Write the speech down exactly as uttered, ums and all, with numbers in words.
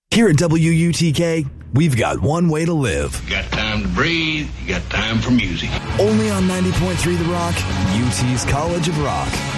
Here at W U T K, we've got one way to live. You got time to breathe, you got time for music. Only on ninety point three The Rock, U T's College of Rock.